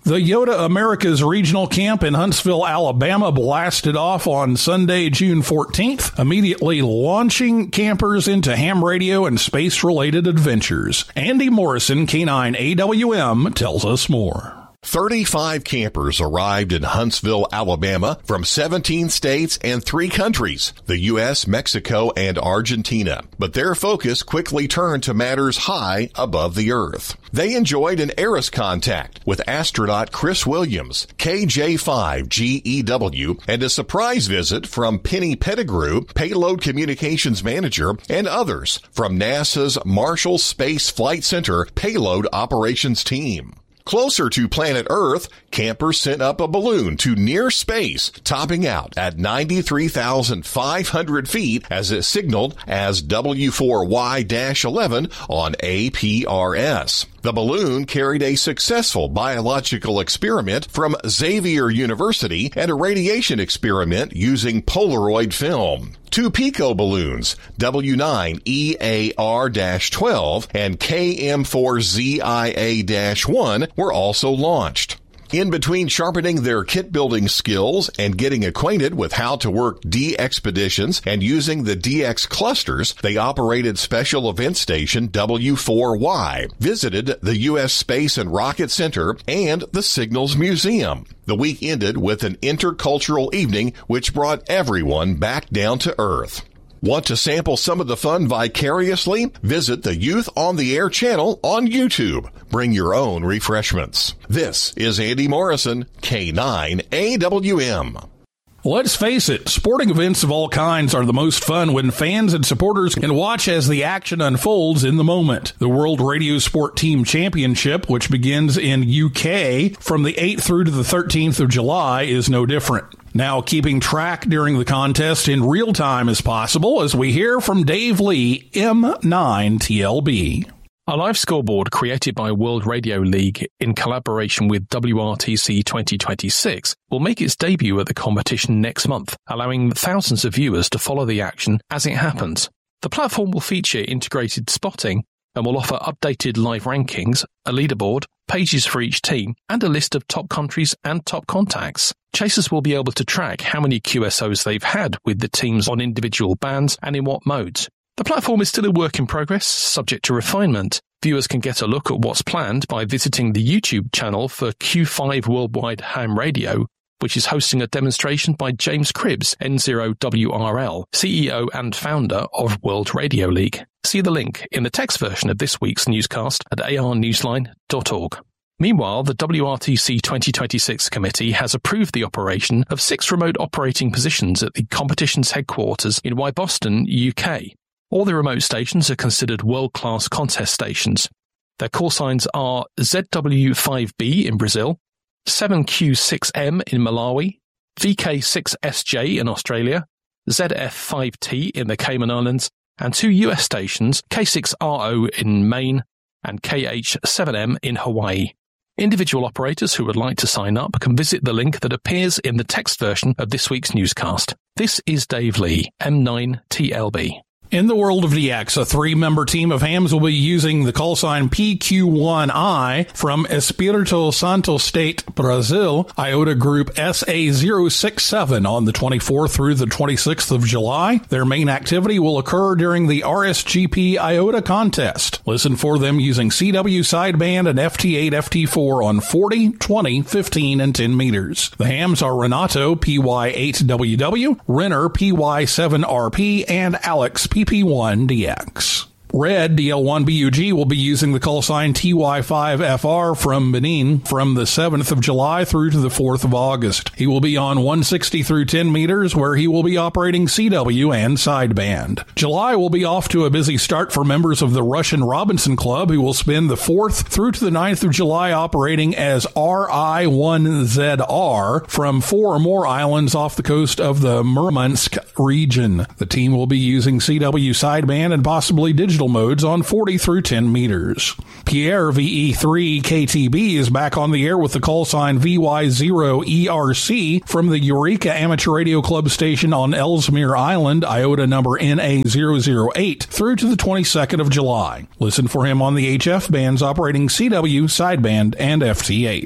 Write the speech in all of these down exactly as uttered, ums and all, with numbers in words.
The Yoda Americas Regional Camp in Huntsville, Alabama blasted off on Sunday, June fourteenth, immediately launching campers into ham radio and space-related adventures. Andy Morrison, K nine A W M, tells us more. thirty-five campers arrived in Huntsville, Alabama from seventeen states and three countries, the U S, Mexico, and Argentina. But their focus quickly turned to matters high above the earth. They enjoyed an Eris contact with astronaut Chris Williams, K J five G E W, and a surprise visit from Penny Pettigrew, Payload Communications Manager, and others from NASA's Marshall Space Flight Center Payload Operations Team. Closer to planet Earth, campers sent up a balloon to near space, topping out at ninety-three thousand five hundred feet as it signaled as W four Y eleven on A P R S. The balloon carried a successful biological experiment from Xavier University and a radiation experiment using Polaroid film. Two Pico balloons, W nine E A R twelve and K M four Z I A one, were also launched. In between sharpening their kit-building skills and getting acquainted with how to work D expeditions and using the D X clusters, they operated Special Event Station W four Y, visited the U S Space and Rocket Center, and the Signals Museum. The week ended with an intercultural evening which brought everyone back down to Earth. Want to sample some of the fun vicariously? Visit the Youth on the Air channel on YouTube. Bring your own refreshments. This is Andy Morrison, K nine A W M. Let's face it, sporting events of all kinds are the most fun when fans and supporters can watch as the action unfolds in the moment. The World Radio Sport Team Championship, which begins in U K from the eighth through to the thirteenth of July, is no different. Now keeping track during the contest in real time as possible as we hear from Dave Lee, M nine T L B. A live scoreboard created by World Radio League in collaboration with W R T C twenty twenty-six will make its debut at the competition next month, allowing thousands of viewers to follow the action as it happens. The platform will feature integrated spotting and will offer updated live rankings, a leaderboard, pages for each team, and a list of top countries and top contacts. Chasers will be able to track how many Q S Os they've had with the teams on individual bands and in what modes. The platform is still a work in progress, subject to refinement. Viewers can get a look at what's planned by visiting the YouTube channel for Q five Worldwide Ham Radio, which is hosting a demonstration by James Cribbs, N zero W R L, C E O and founder of World Radio League. See the link in the text version of this week's newscast at a r newsline dot org. Meanwhile, the W R T C twenty twenty-six committee has approved the operation of six remote operating positions at the competition's headquarters in Boston, U K. All the remote stations are considered world-class contest stations. Their call signs are Z W five B in Brazil, seven Q six M in Malawi, V K six S J in Australia, Z F five T in the Cayman Islands, and two U S stations, K six R O in Maine and K H seven M in Hawaii. Individual operators who would like to sign up can visit the link that appears in the text version of this week's newscast. This is Dave Lee, M nine T L B. In the world of D X, a three-member team of hams will be using the call sign P Q one I from Espírito Santo State, Brazil, IOTA Group S A zero six seven on the twenty-fourth through the twenty-sixth of July. Their main activity will occur during the R S G P IOTA contest. Listen for them using C W sideband and F T eight F T four on forty, twenty, fifteen, and ten meters. The hams are Renato P Y eight W W, Renner P Y seven R P, and Alex P P one D X. Red D L one B U G will be using the call sign T Y five F R from Benin from the seventh of July through to the fourth of August. He will be on one sixty through ten meters where he will be operating C W and sideband. July will be off to a busy start for members of the Russian Robinson Club who will spend the fourth through to the ninth of July operating as R I one Z R from four or more islands off the coast of the Murmansk region. The team will be using C W sideband and possibly digital modes on forty through ten meters. Pierre V E three K T B is back on the air with the call sign V Y zero E R C from the Eureka Amateur Radio Club station on Ellesmere Island, IOTA number N A zero zero eight, through to the twenty-second of July. Listen for him on the H F bands operating C W, sideband, and F T eight.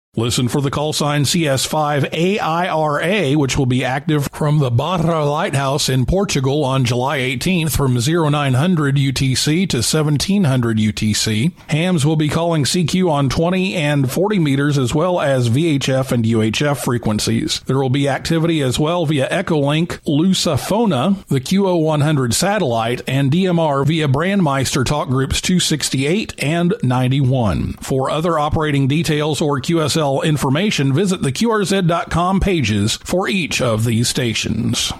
Listen for the call sign C S five A I R A, which will be active from the Barra Lighthouse in Portugal on July eighteenth from oh nine hundred U T C to seventeen hundred U T C. Hams will be calling C Q on twenty and forty meters as well as V H F and U H F frequencies. There will be activity as well via Echolink, Lusafona, the Q O one hundred satellite, and D M R via Brandmeister talk groups two sixty-eight and ninety-one. For other operating details or Q S L information, visit the Q R Z dot com pages for each of these stations.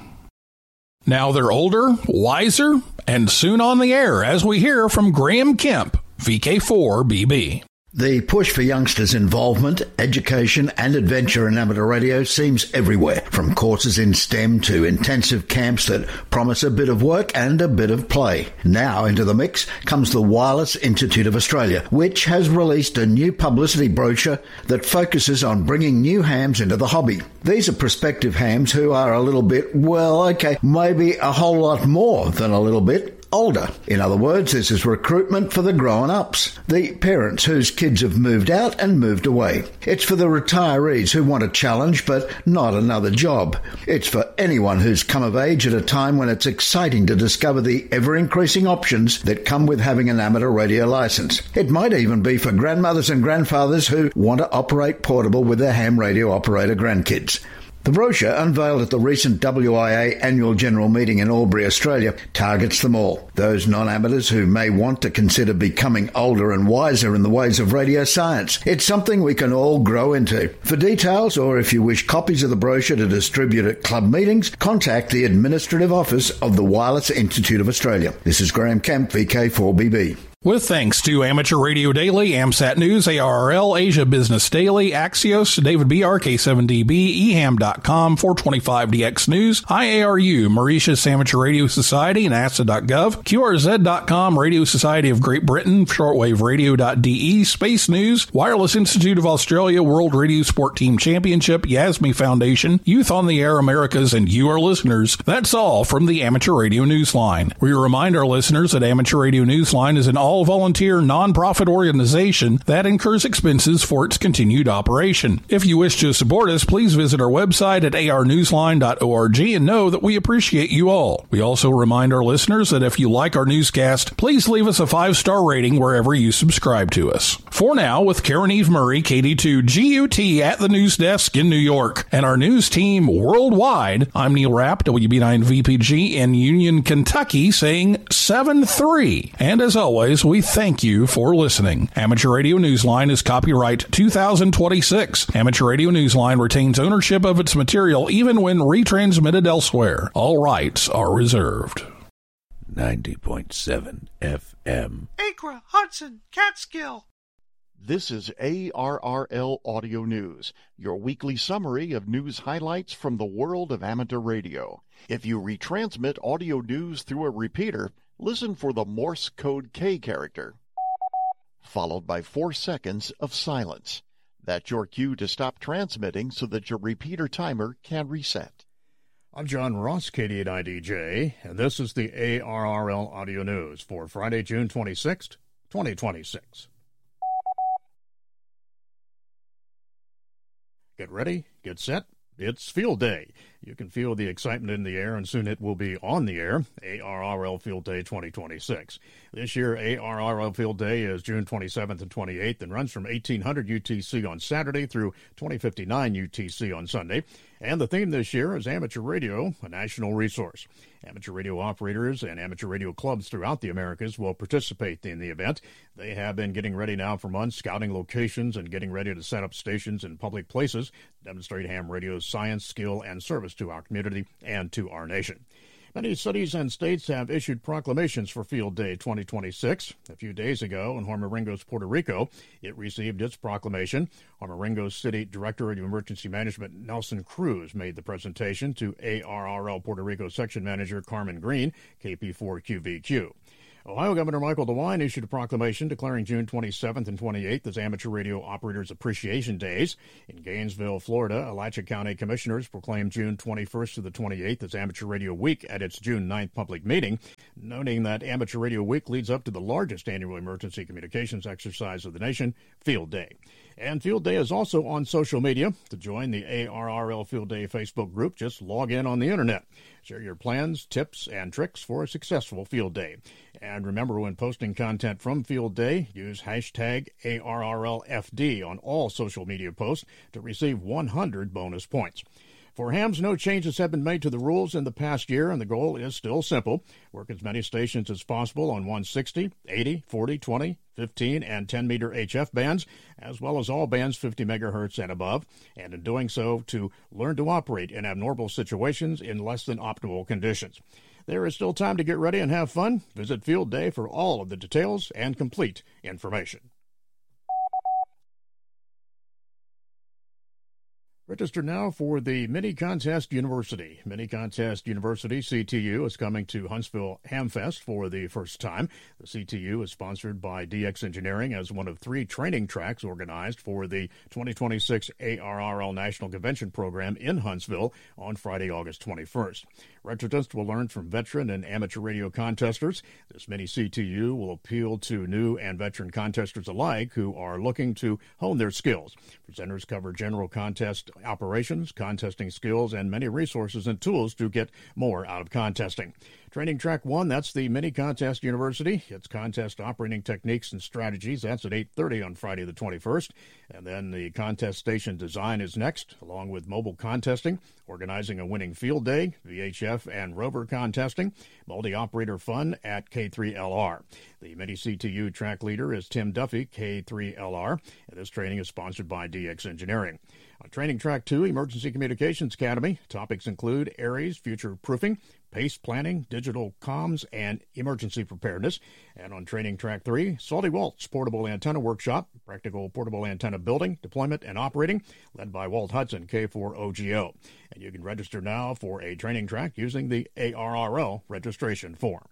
Now they're older, wiser, and soon on the air, as we hear from Graham Kemp, V K four B B. The push for youngsters' involvement, education and adventure in amateur radio seems everywhere, from courses in STEM to intensive camps that promise a bit of work and a bit of play. Now into the mix comes the Wireless Institute of Australia, which has released a new publicity brochure that focuses on bringing new hams into the hobby. These are prospective hams who are a little bit, well, okay, maybe a whole lot more than a little bit older. In other words, this is recruitment for the grown-ups, the parents whose kids have moved out and moved away. It's for the retirees who want a challenge but not another job. It's for anyone who's come of age at a time when it's exciting to discover the ever-increasing options that come with having an amateur radio license. It might even be for grandmothers and grandfathers who want to operate portable with their ham radio operator grandkids. The brochure, unveiled at the recent W I A annual general meeting in Albury, Australia, targets them all. Those non-amateurs who may want to consider becoming older and wiser in the ways of radio science. It's something we can all grow into. For details, or if you wish copies of the brochure to distribute at club meetings, contact the Administrative Office of the Wireless Institute of Australia. This is Graham Kemp, V K four B B. With thanks to Amateur Radio Daily, AMSAT News, A R R L, Asia Business Daily, Axios, David B R, K seven D B, E ham dot com, four twenty-five D X News, I A R U, Mauritius Amateur Radio Society, NASA dot gov, Q R Z dot com, Radio Society of Great Britain, shortwave radio dot D E, Space News, Wireless Institute of Australia, World Radio Sport Team Championship, Yasme Foundation, Youth on the Air Americas, and you, our listeners. That's all from the Amateur Radio Newsline. We remind our listeners that Amateur Radio Newsline is an all all-volunteer non-profit organization that incurs expenses for its continued operation. If you wish to support us, please visit our website at a r newsline dot org and know that we appreciate you all. We also remind our listeners that if you like our newscast, please leave us a five-star rating wherever you subscribe to us. For now, with Karen Eve Murray, K D two G U T at the news desk in New York, and our news team worldwide, I'm Neil Rapp, W B nine V P G in Union, Kentucky, saying seven three. And as always, we thank you for listening. Amateur Radio Newsline is copyright two thousand twenty-six. Amateur Radio Newsline retains ownership of its material even when retransmitted elsewhere. All rights are reserved. ninety point seven F M. Acra, Hudson, Catskill. This is A R R L Audio News, your weekly summary of news highlights from the world of amateur radio. If you retransmit audio news through a repeater, listen for the Morse code K character, followed by four seconds of silence. That's your cue to stop transmitting so that your repeater timer can reset. I'm John Ross, K D eight I D J, and this is the A R R L Audio News for Friday, June twenty-sixth, twenty twenty-six. Get ready, get set. It's Field Day. You can feel the excitement in the air, and soon it will be on the air. A R R L Field Day twenty twenty-six. This year, A R R L Field Day is June twenty-seventh and twenty-eighth and runs from eighteen hundred U T C on Saturday through twenty fifty-nine U T C on Sunday. And the theme this year is Amateur Radio, a national resource. Amateur radio operators and amateur radio clubs throughout the Americas will participate in the event. They have been getting ready now for months, scouting locations and getting ready to set up stations in public places, demonstrate ham radio's science, skill, and service to our community and to our nation. Many cities and states have issued proclamations for Field Day twenty twenty-six. A few days ago in Jormaringos, Puerto Rico, it received its proclamation. Jormaringos City Director of Emergency Management Nelson Cruz made the presentation to A R R L Puerto Rico Section Manager Carmen Green, K P four Q V Q. Ohio Governor Michael DeWine issued a proclamation declaring June twenty-seventh and twenty-eighth as Amateur Radio Operators Appreciation Days. In Gainesville, Florida, Alachua County Commissioners proclaimed June twenty-first to the twenty-eighth as Amateur Radio Week at its June ninth public meeting, noting that Amateur Radio Week leads up to the largest annual emergency communications exercise of the nation, Field Day. And Field Day is also on social media. To join the A R R L Field Day Facebook group, just log in on the internet. Share your plans, tips, and tricks for a successful Field Day. And remember, when posting content from Field Day, use hashtag A R R L F D on all social media posts to receive one hundred bonus points. For hams, no changes have been made to the rules in the past year, and the goal is still simple. Work as many stations as possible on one sixty, eighty, forty, twenty, fifteen, and ten meter H F bands, as well as all bands fifty megahertz and above, and in doing so, to learn to operate in abnormal situations in less than optimal conditions. There is still time to get ready and have fun. Visit Field Day for all of the details and complete information. Register now for the Mini Contest University. Mini Contest University, C T U, is coming to Huntsville Hamfest for the first time. The C T U is sponsored by D X Engineering as one of three training tracks organized for the twenty twenty-six A R R L National Convention Program in Huntsville on Friday, August twenty-first. Registrants will learn from veteran and amateur radio contesters. This mini C T U will appeal to new and veteran contesters alike who are looking to hone their skills. Presenters cover general contest operations, contesting skills, and many resources and tools to get more out of contesting. Training Track one, that's the Mini Contest University. It's contest operating techniques and strategies. That's at eight thirty on Friday the twenty-first. And then the contest station design is next, along with mobile contesting, organizing a winning field day, V H F and rover contesting, multi-operator fun at K three L R. The Mini C T U track leader is Tim Duffy, K three L R, and this training is sponsored by D X Engineering. On Training Track two, Emergency Communications Academy, topics include ARES, future proofing, PACE planning, digital comms, and emergency preparedness. And on Training Track three, Salty Walt's Portable Antenna Workshop, practical portable antenna building, deployment, and operating, led by Walt Hudson, K four O G O. And you can register now for a training track using the A R R L registration form.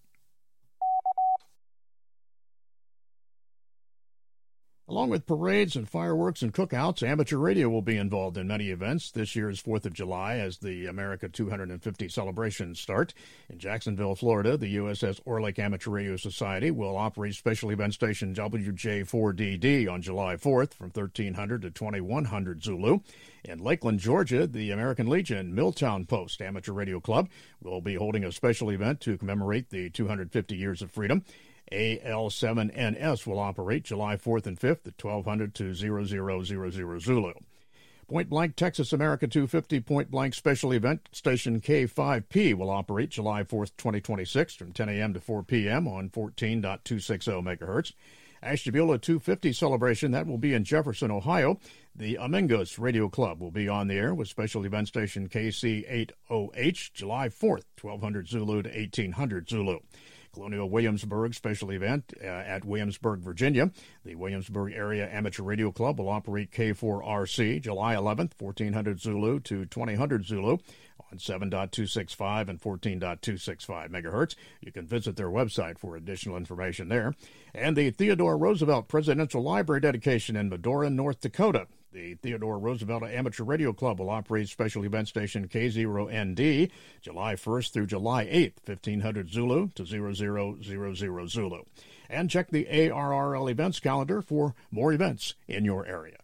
Along with parades and fireworks and cookouts, amateur radio will be involved in many events. This year's fourth of July as the America two hundred fifty celebrations start. In Jacksonville, Florida, the U S S Orlick Amateur Radio Society will operate special event station W J four D D on July fourth from thirteen hundred to twenty-one hundred Zulu. In Lakeland, Georgia, the American Legion Milltown Post Amateur Radio Club will be holding a special event to commemorate the two hundred fifty years of freedom. A L seven N S will operate July fourth and fifth at twelve hundred to zero zero zero zero Zulu. Point Blank Texas America two fifty Point Blank Special Event Station K five P will operate July fourth, twenty twenty-six from ten a.m. to four p.m. on fourteen point two six zero megahertz. Ashtabula two fifty celebration, that will be in Jefferson, Ohio. The Amigos Radio Club will be on the air with special event station K C eighty H July fourth, twelve hundred Zulu to eighteen hundred Zulu. Colonial Williamsburg special event uh, at Williamsburg, Virginia. The Williamsburg Area Amateur Radio Club will operate K four R C July eleventh, fourteen hundred Zulu to twenty hundred Zulu on seven point two six five and fourteen point two six five megahertz. You can visit their website for additional information there. And the Theodore Roosevelt Presidential Library dedication in Medora, North Dakota. The Theodore Roosevelt Amateur Radio Club will operate special event station K zero N D July first through July eighth, fifteen hundred Zulu to zero zero zero zero Zulu. And check the A R R L events calendar for more events in your area.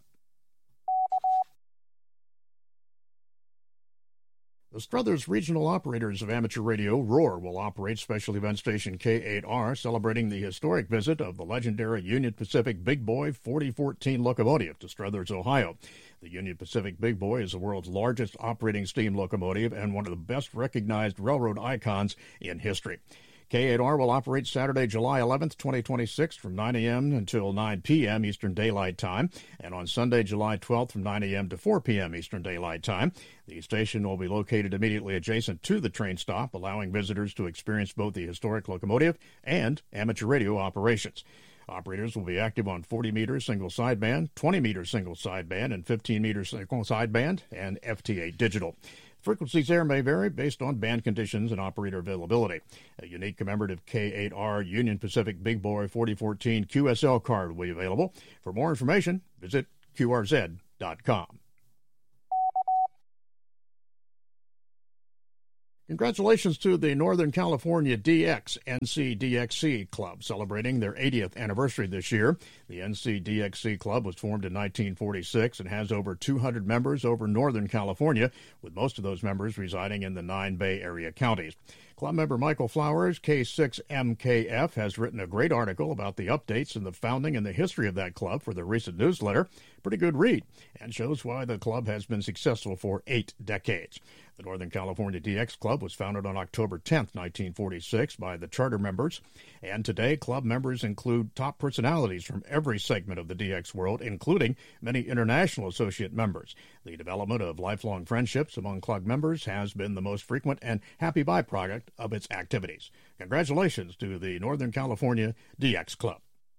The Struthers Regional Operators of Amateur Radio, ROAR, will operate special event station K eight R, celebrating the historic visit of the legendary Union Pacific Big Boy forty fourteen locomotive to Struthers, Ohio. The Union Pacific Big Boy is the world's largest operating steam locomotive and one of the best recognized railroad icons in history. K eight R will operate Saturday, July eleventh, twenty twenty-six from nine a.m. until nine p.m. Eastern Daylight Time, and on Sunday, July twelfth from nine a.m. to four p.m. Eastern Daylight Time. The station will be located immediately adjacent to the train stop, allowing visitors to experience both the historic locomotive and amateur radio operations. Operators will be active on forty meter single sideband, twenty meter single sideband, and fifteen meter single sideband, and F T A digital. Frequencies there may vary based on band conditions and operator availability. A unique commemorative K eight R Union Pacific Big Boy forty fourteen Q S L card will be available. For more information, visit Q R Z dot com. Congratulations to the Northern California D X N C D X C Club, celebrating their eightieth anniversary this year. The N C D X C Club was formed in nineteen forty-six and has over two hundred members over Northern California, with most of those members residing in the nine Bay Area counties. Club member Michael Flowers, K six M K F, has written a great article about the updates in the founding and the history of that club for the recent newsletter. Pretty good read, and shows why the club has been successful for eight decades. The Northern California D X Club was founded on October tenth, nineteen forty-six by the charter members, and today club members include top personalities from every segment of the D X world, including many international associate members. The development of lifelong friendships among club members has been the most frequent and happy byproduct of its activities. Congratulations to the Northern California D X Club.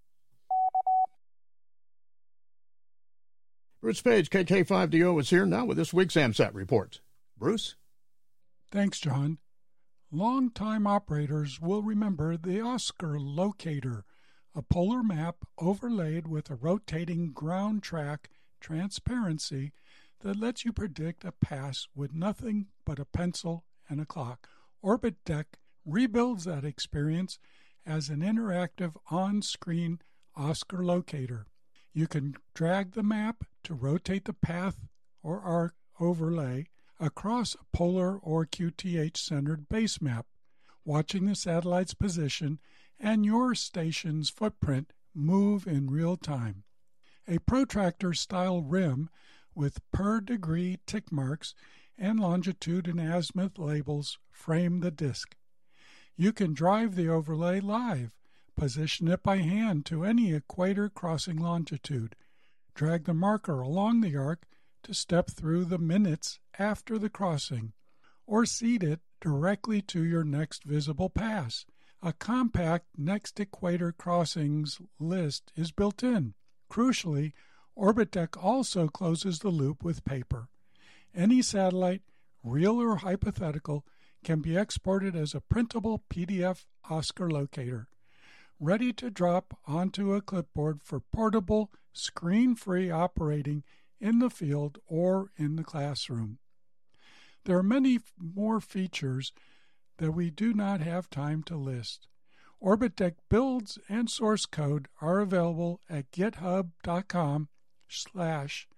Bruce Page, K K five D O, is here now with this week's AMSAT report. Bruce? Thanks, John. Long-time operators will remember the Oscar Locator, a polar map overlaid with a rotating ground track transparency that lets you predict a pass with nothing but a pencil and a clock. OrbitDeck rebuilds that experience as an interactive on-screen Oscar Locator. You can drag the map to rotate the path or arc overlay across a polar or Q T H-centered base map, watching the satellite's position and your station's footprint move in real time. A protractor-style rim with per-degree tick marks and longitude and azimuth labels frame the disk. You can drive the overlay live, position it by hand to any equator crossing longitude, drag the marker along the arc to step through the minutes after the crossing, or seed it directly to your next visible pass. A compact next equator crossings list is built in. Crucially, OrbitDeck also closes the loop with paper. Any satellite, real or hypothetical, can be exported as a printable P D F Oscar Locator, ready to drop onto a clipboard for portable, screen-free operating in the field or in the classroom. There are many more features that we do not have time to list. OrbitDeck builds and source code are available at github.com slash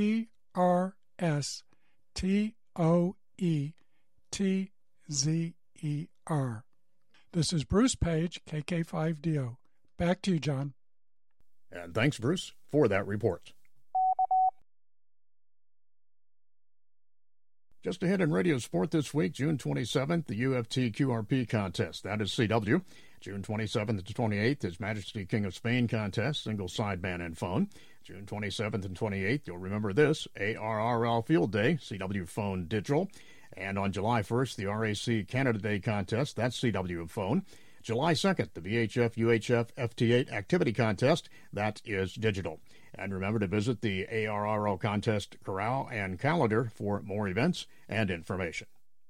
P-R-S-T-O-E-T-Z-E-R. This is Bruce Page, K K five D O. Back to you, John. And thanks, Bruce, for that report. Just ahead in radio sport this week, June twenty-seventh, the U F T Q R P contest. That is C W. June twenty-seventh to twenty-eighth is Majesty King of Spain contest, single sideband and phone. June twenty-seventh and twenty-eighth, you'll remember this, A R R L Field Day, C W phone digital. And on July first, the R A C Canada Day contest, that's C W phone. July second, the V H F U H F F T eight activity contest, that is digital. And remember to visit the A R R L contest corral and calendar for more events and information.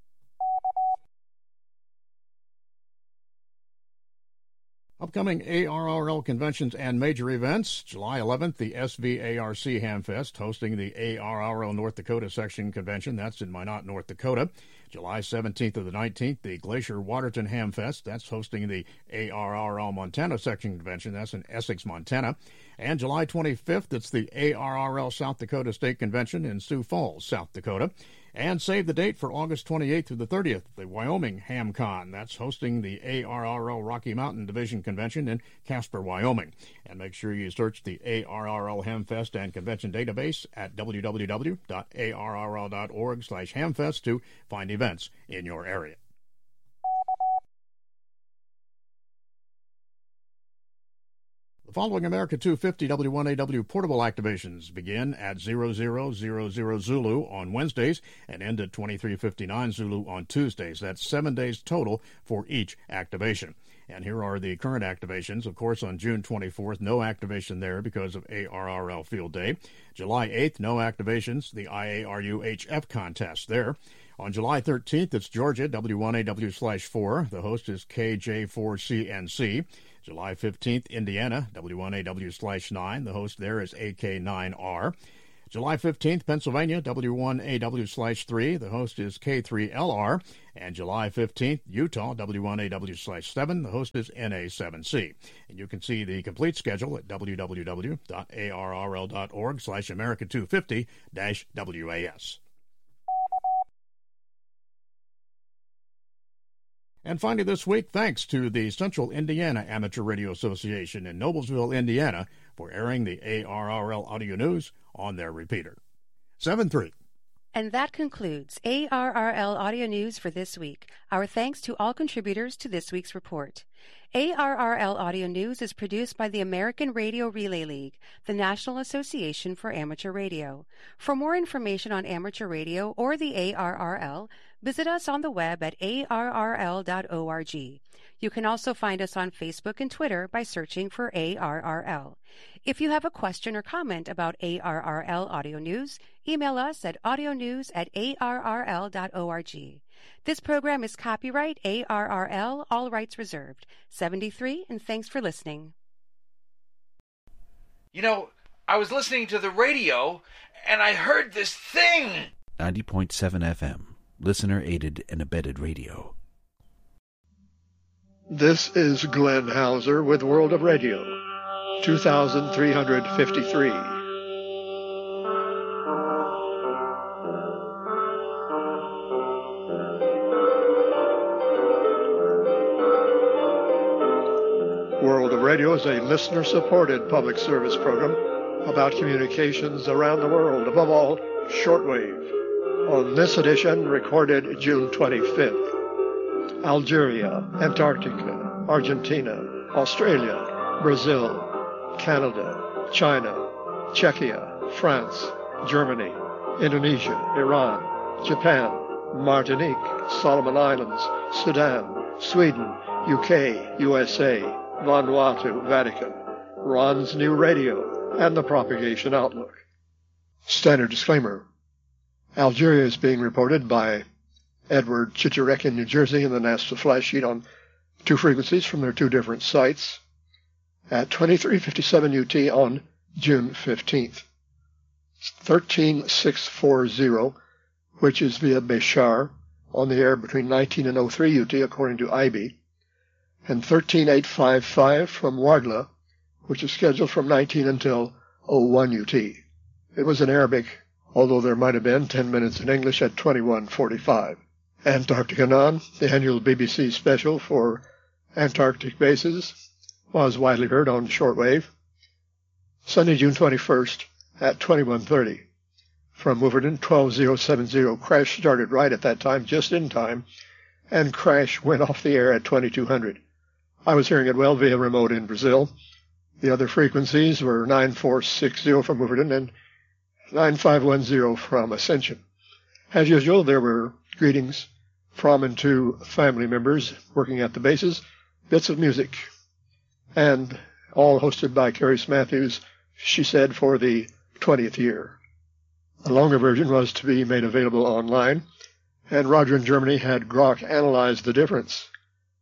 Upcoming A R R L conventions and major events. July eleventh, the S V A R C Hamfest, hosting the A R R L North Dakota Section Convention. That's in Minot, North Dakota. July seventeenth to the nineteenth, the Glacier Waterton Hamfest. That's hosting the A R R L Montana Section Convention. That's in Essex, Montana. And July twenty-fifth, it's the A R R L South Dakota State Convention in Sioux Falls, South Dakota. And save the date for August twenty-eighth through the thirtieth, the Wyoming HamCon. That's hosting the A R R L Rocky Mountain Division Convention in Casper, Wyoming. And make sure you search the A R R L Hamfest and Convention database at w w w dot a r r l dot org slash hamfest to find events in your area. The following America two fifty W one A W portable activations begin at zero zero zero zero Zulu on Wednesdays and end at twenty-three fifty-nine Zulu on Tuesdays. That's seven days total for each activation. And here are the current activations. Of course, on June twenty-fourth, no activation there because of A R R L Field Day. July eighth, no activations, the I A R U H F contest there. On July thirteenth, it's Georgia, W one A W slash four. The host is K J four C N C. July fifteenth, Indiana, W one A W slash nine. The host there is A K nine R. July fifteenth, Pennsylvania, W one A W slash three. The host is K three L R. And July fifteenth, Utah, W one A W slash seven. The host is N A seven C. And you can see the complete schedule at w w w dot a r r l dot org slash America two fifty dash W A S. And finally this week, thanks to the Central Indiana Amateur Radio Association in Noblesville, Indiana, for airing the A R R L Audio News on their repeater. seven three. And that concludes A R R L Audio News for this week. Our thanks to all contributors to this week's report. A R R L Audio News is produced by the American Radio Relay League, the National Association for Amateur Radio. For more information on amateur radio or the A R R L, visit us on the web at a r r l dot org. You can also find us on Facebook and Twitter by searching for A R R L. If you have a question or comment about A R R L Audio News, email us at audionews at a r r l dot org. This program is copyright A R R L, all rights reserved. seventy-three, and thanks for listening. You know, I was listening to the radio, and I heard this thing! ninety point seven F M, listener-aided and abetted radio. This is Glenn Hauser with World of Radio, two thousand three hundred fifty-three. World of Radio is a listener-supported public service program about communications around the world, above all, shortwave. On this edition, recorded June twenty-fifth, Algeria, Antarctica, Argentina, Australia, Brazil, Canada, China, Czechia, France, Germany, Indonesia, Iran, Japan, Martinique, Solomon Islands, Sudan, Sweden, U K, U S A, Vanuatu, Vatican, Ron's New Radio, and the Propagation Outlook. Standard disclaimer. Algeria is being reported by Edward Chichirek in New Jersey in the NASA flash sheet on two frequencies from their two different sites at twenty-three fifty-seven U T on June fifteenth. thirteen six forty, which is via Béchar, on the air between nineteen and oh three U T according to I B, and thirteen eight fifty-five from Ouargla, which is scheduled from nineteen until oh one U T. It was in Arabic, although there might have been ten minutes in English at twenty-one forty-five. Antarctica Non, the annual B B C special for Antarctic bases, was widely heard on shortwave. Sunday, June twenty-first at twenty-one thirty. From Wolverton, twelve thousand seventy, crash started right at that time, just in time, and crash went off the air at twenty-two hundred. I was hearing it well via remote in Brazil. The other frequencies were nine four six zero from Wolverton and nine five one zero from Ascension. As usual, there were greetings from and to family members working at the bases, bits of music, and all hosted by Carrie Matthews, she said, for the twentieth year. A longer version was to be made available online, and Roger in Germany had Grok analyze the difference.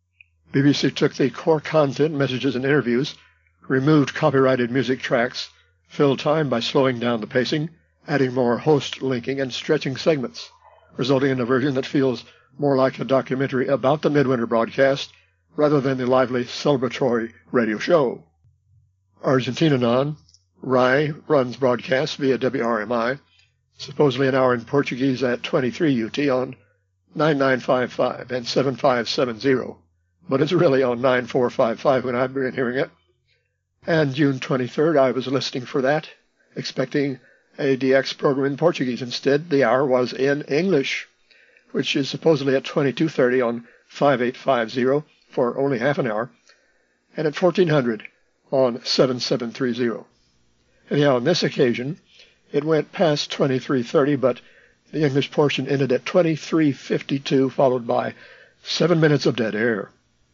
B B C took the core content, messages and interviews, removed copyrighted music tracks, filled time by slowing down the pacing, adding more host linking and stretching segments, resulting in a version that feels more like a documentary about the midwinter broadcast rather than the lively celebratory radio show. Argentina Non, R I runs broadcasts via W R M I, supposedly an hour in Portuguese at twenty-three U T on nine nine five five and seven five seven zero, but it's really on nine four five five when I've been hearing it. And June twenty-third, I was listening for that, expecting a D X program in Portuguese. Instead, the hour was in English, which is supposedly at twenty-two thirty on five eight five zero for only half an hour, and at fourteen hundred on seven seven three zero. Anyhow, on this occasion, it went past twenty-three thirty, but the English portion ended at twenty-three fifty-two, followed by seven minutes of dead air.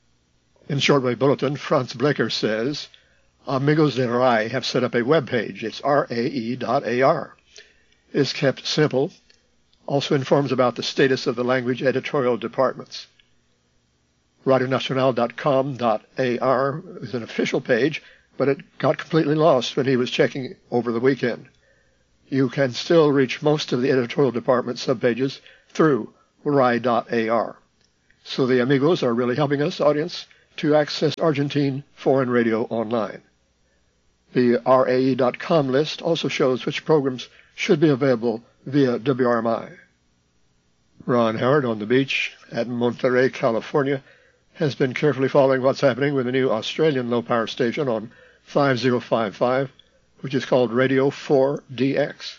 In Shortwave Bulletin, Franz Blecker says, Amigos del R I have set up a web page. It's R A E dot A R. It is kept simple, also informs about the status of the language editorial departments. radio nacional dot com dot A R is an official page, but it got completely lost when he was checking over the weekend. you can still reach most of the editorial department subpages through R A I dot A R. So the amigos are really helping us, audience, to access Argentine foreign radio online. The R A E dot com list also shows which programs should be available via W R M I. Ron Howard on the beach at Monterey, California, has been carefully following what's happening with the new Australian low-power station on five oh five five, which is called Radio four D X.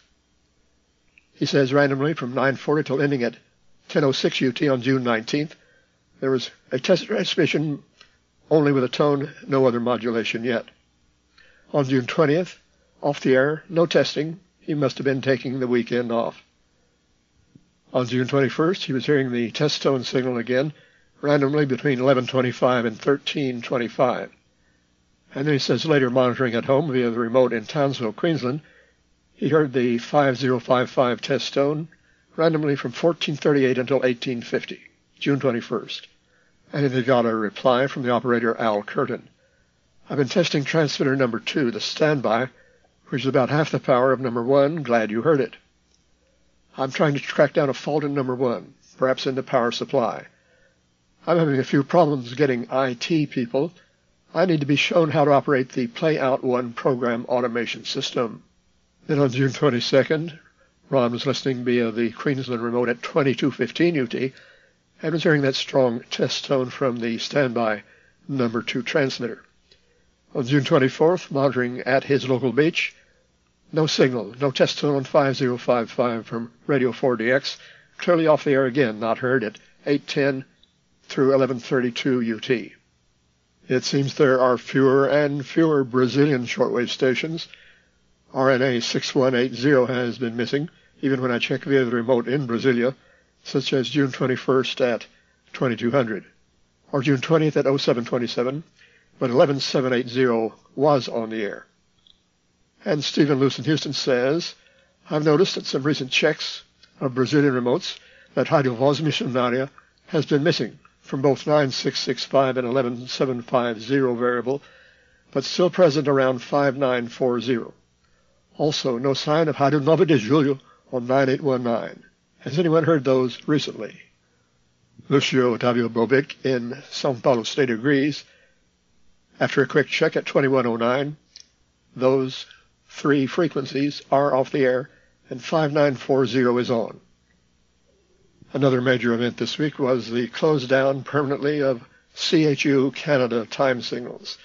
He says randomly from nine forty till ending at ten oh six U T on June nineteenth, there was a test transmission only with a tone, no other modulation yet. On June twentieth, off the air, no testing. He must have been taking the weekend off. On June twenty-first, he was hearing the test tone signal again, randomly between eleven twenty-five and thirteen twenty-five. And then he says later, monitoring at home via the remote in Townsville, Queensland, he heard the five oh five five test tone randomly from fourteen thirty-eight until eighteen fifty, June twenty-first. And then he got a reply from the operator, Al Curtin. I've been testing transmitter number two, the standby, which is about half the power of number one. Glad you heard it. I'm trying to track down a fault in number one, perhaps in the power supply. I'm having a few problems getting I T people. I need to be shown how to operate the Play Out One program automation system. Then on June twenty-second, Ron was listening via the Queensland remote at twenty-two fifteen U T and was hearing that strong test tone from the standby number two transmitter. On June twenty-fourth, monitoring at his local beach, no signal, no test tone on five oh five five from Radio four D X, clearly off the air again, not heard at eight ten through eleven thirty-two U T. It seems there are fewer and fewer Brazilian shortwave stations. R N A six one eight zero has been missing, even when I check via the remote in Brasilia, such as June twenty-first at twenty-two hundred, or June twentieth at oh seven twenty-seven, but eleven seven eighty was on the air. And Stephen Luce in Houston says, I've noticed at some recent checks of Brazilian remotes that Radio Voz Missionaria has been missing from both nine six six five and eleven seven fifty variable, but still present around five nine forty. Also, no sign of Rádio nove de Julho on nine eight one nine. Has anyone heard those recently? Lucio Otavio Bobic in São Paulo State agrees. After a quick check at twenty-one oh nine, those three frequencies are off the air and five nine forty is on. Another major event this week was the close down permanently of C H U Canada time signals.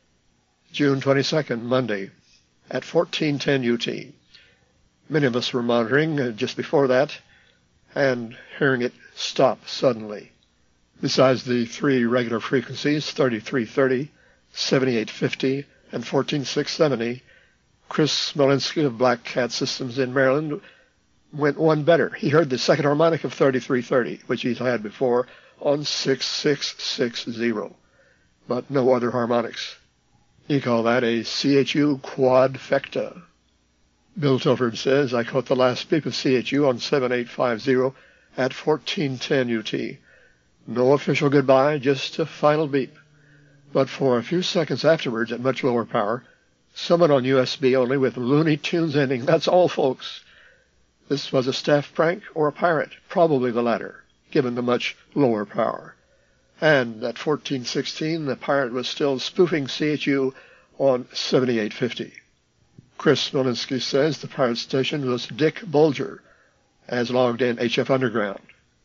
June twenty-second, Monday, at fourteen ten U T. Many of us were monitoring uh, just before that and hearing it stop suddenly. Besides the three regular frequencies, thirty-three thirty, seventy-eight fifty, and fourteen six seventy, Chris Smolinski of Black Cat Systems in Maryland went one better. He heard the second harmonic of thirty-three thirty, which he's had before, on six six six zero, but no other harmonics. He called that a C H U quadfecta. Bill Tilford says, I caught the last beep of C H U on seven eight five zero at fourteen ten U T. No official goodbye, just a final beep. But for a few seconds afterwards, at much lower power, someone on U S B only with Looney Tunes ending. That's all, folks. This was a staff prank or a pirate, probably the latter, given the much lower power. And at fourteen sixteen, the pirate was still spoofing C H U on seventy-eight fifty. Chris Smolinski says the pirate station was Dick Bulger, as logged in H F Underground.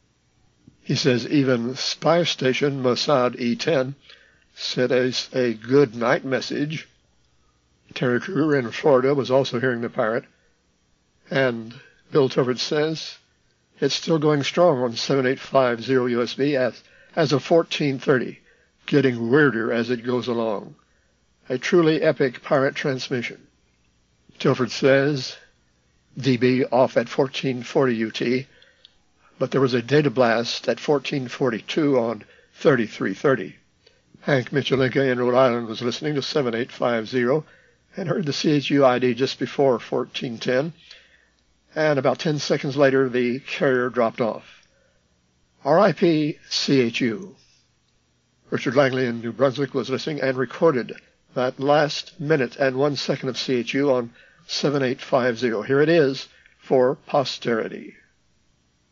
He says even spy station Mossad E ten sent us a good night message. Terry Kruger in Florida was also hearing the pirate. And Bill Tilford says it's still going strong on seven eight five zero U S B as, as of fourteen thirty, getting weirder as it goes along. A truly epic pirate transmission. Tilford says D B off at fourteen forty U T, but there was a data blast at fourteen forty-two on thirty-three thirty. Hank Michelinka in Rhode Island was listening to seven eight five zero and heard the C H U I D just before fourteen ten, and about ten seconds later the carrier dropped off. R I P C H U. Richard Langley in New Brunswick was listening and recorded that last minute and one second of C H U on seven eight five zero. Here it is for posterity.